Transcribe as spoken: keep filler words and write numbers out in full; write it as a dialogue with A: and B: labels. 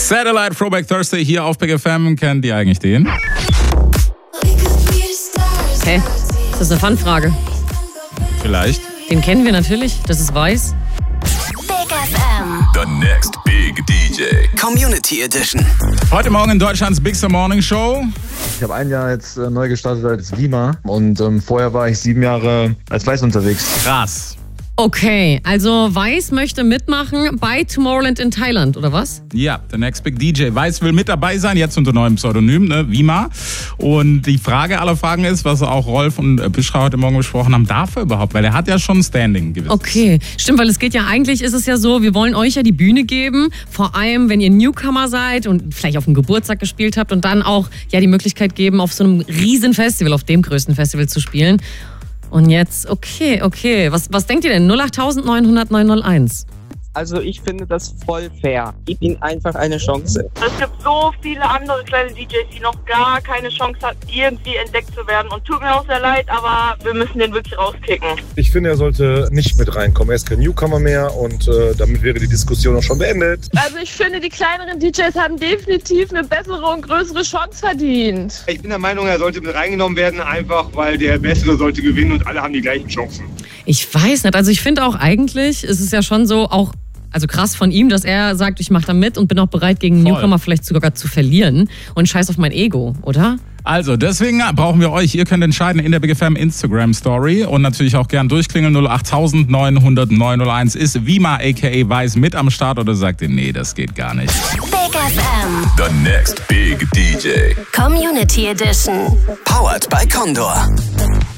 A: Satellite Throwback Thursday hier auf Big F M. Kennt ihr eigentlich den?
B: Hä? Ist das eine Fanfrage?
A: Vielleicht.
B: Den kennen wir natürlich, das ist Weiß.
C: Big F M.
D: The next big D J. Community Edition.
A: Heute Morgen in Deutschlands Big Star Morning Show.
E: Ich habe ein Jahr jetzt äh, neu gestartet als Lima und ähm, vorher war ich sieben Jahre als Weiß unterwegs.
A: Krass.
B: Okay, also Weiß möchte mitmachen bei Tomorrowland in Thailand, oder was?
A: Ja, the next big D J. Weiß will mit dabei sein, jetzt unter neuem Pseudonym, ne? Vima. Und die Frage aller Fragen ist, was auch Rolf und Bischra heute Morgen besprochen haben, darf er überhaupt? Weil er hat ja schon Standing gewiss.
B: Okay, stimmt, weil es geht ja eigentlich, ist es ja so, wir wollen euch ja die Bühne geben, vor allem wenn ihr Newcomer seid und vielleicht auf dem Geburtstag gespielt habt und dann auch ja die Möglichkeit geben, auf so einem riesen Festival, auf dem größten Festival zu spielen. Und jetzt, okay, okay. Was, was denkt ihr denn? null acht neun null null neun null eins.
F: Also ich finde das voll fair. Gib ihnen einfach eine Chance.
G: Es gibt so viele andere kleine D Js, die noch gar keine Chance hatten, irgendwie entdeckt zu werden. Und tut mir auch sehr leid, aber wir müssen den wirklich rauskicken.
H: Ich finde, er sollte nicht mit reinkommen. Er ist kein Newcomer mehr und äh, damit wäre die Diskussion auch schon beendet.
G: Also ich finde, die kleineren D Js haben definitiv eine bessere und größere Chance verdient.
I: Ich bin der Meinung, er sollte mit reingenommen werden, einfach weil der Bessere sollte gewinnen und alle haben die gleichen Chancen.
B: Ich weiß nicht, also ich finde auch eigentlich, ist es ja schon so, auch also krass von ihm, dass er sagt, ich mache da mit und bin auch bereit, gegen einen Newcomer vielleicht sogar zu verlieren und scheiß auf mein Ego, oder?
A: Also, deswegen brauchen wir euch. Ihr könnt entscheiden in der Big F M Instagram Story und natürlich auch gern durchklingeln. null acht neun null null neun null eins. Ist Vima aka Weiß mit am Start oder sagt ihr, nee, das geht gar nicht?
C: Big F M.
D: The next big D J.
C: Community Edition.
D: Powered by Condor.